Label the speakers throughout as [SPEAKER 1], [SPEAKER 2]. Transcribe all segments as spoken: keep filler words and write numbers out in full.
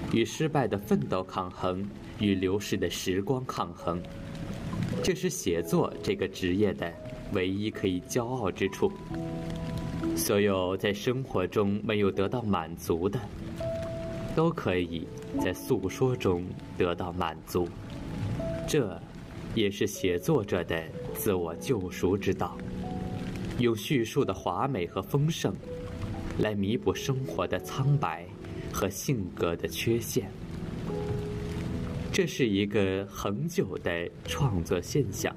[SPEAKER 1] 与失败的奋斗抗衡，与流逝的时光抗衡。这是写作这个职业的唯一可以骄傲之处。所有在生活中没有得到满足的，都可以在诉说中得到满足。这也是写作者的自我救赎之道，用叙述的华美和丰盛来弥补生活的苍白和性格的缺陷。这是一个恒久的创作现象。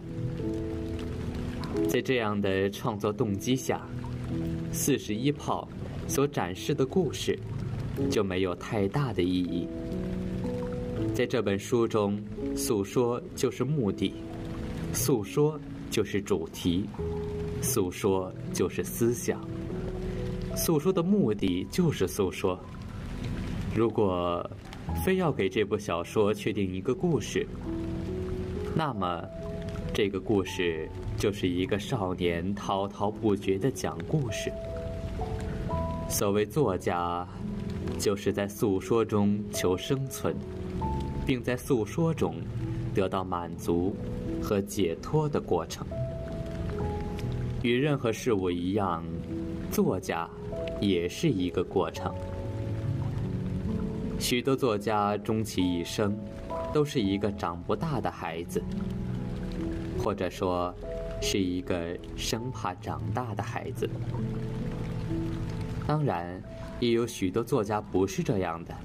[SPEAKER 1] 在这样的创作动机下，四十一炮所展示的故事就没有太大的意义。在这本书中，诉说就是目的，诉说就是主题，诉说就是思想，诉说的目的就是诉说。如果非要给这部小说确定一个故事，那么这个故事就是一个少年滔滔不绝地讲故事。所谓作家，就是在诉说中求生存，并在诉说中得到满足和解脱的过程。与任何事物一样，作家也是一个过程。许多作家终其一生都是一个长不大的孩子，或者说是一个生怕长大的孩子。当然，也有许多作家不是这样的，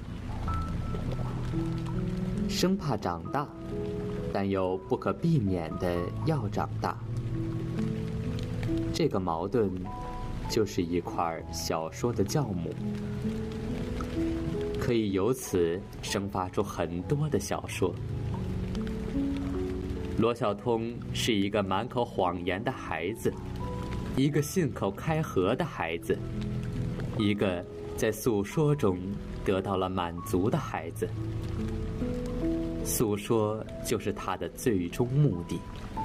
[SPEAKER 1] 生怕长大，但又不可避免的要长大。这个矛盾就是一块小说的酵母，可以由此生发出很多的小说。罗小通是一个满口谎言的孩子，一个信口开河的孩子，一个在诉说中得到了满足的孩子。诉说就是他的最终目的。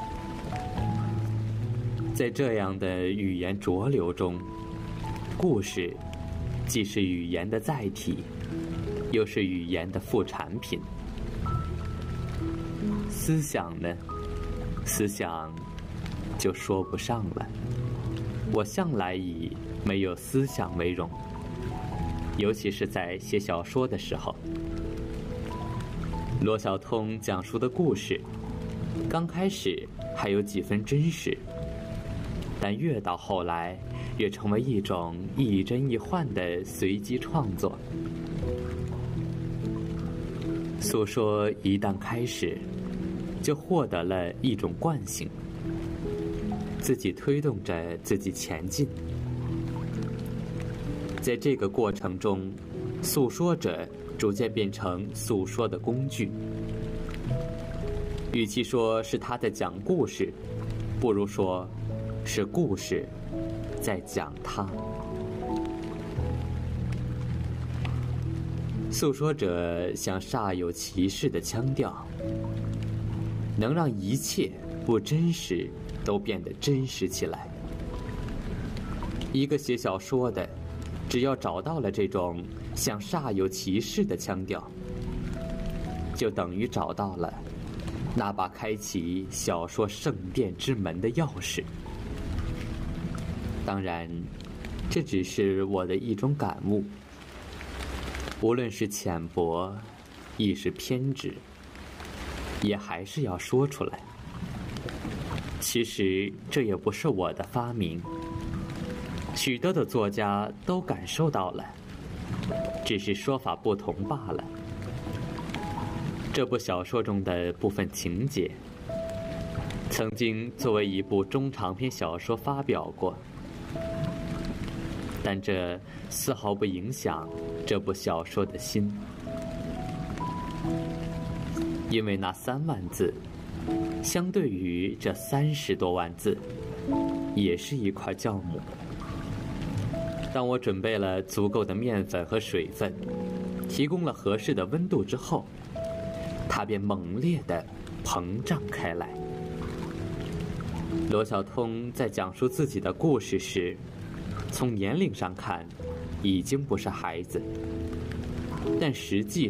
[SPEAKER 1] 在这样的语言浊流中，故事既是语言的载体，又是语言的副产品。思想呢？思想就说不上了。我向来以没有思想为荣，尤其是在写小说的时候。罗小通讲述的故事，刚开始还有几分真实，但越到后来，越成为一种亦真亦幻的随机创作。诉说一旦开始，就获得了一种惯性，自己推动着自己前进。在这个过程中，诉说者逐渐变成诉说的工具。与其说是他在讲故事，不如说是故事在讲他。诉说者像煞有其事的腔调，能让一切不真实都变得真实起来。一个写小说的，只要找到了这种像煞有其事的腔调，就等于找到了那把开启小说圣殿之门的钥匙。当然，这只是我的一种感悟，无论是浅薄亦是偏执，也还是要说出来。其实这也不是我的发明，许多的作家都感受到了，只是说法不同罢了。这部小说中的部分情节，曾经作为一部中长篇小说发表过，但这丝毫不影响这部小说的心，因为那三万字，相对于这三十多万字，也是一块酵母。当我准备了足够的面粉和水分，提供了合适的温度之后，它便猛烈地膨胀开来。罗小通在讲述自己的故事时，从年龄上看，已经不是孩子，但实际